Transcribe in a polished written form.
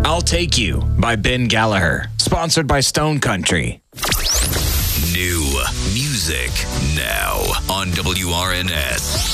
I'll Take You by Ben Gallagher. Sponsored by Stone Country. New music now on WRNS.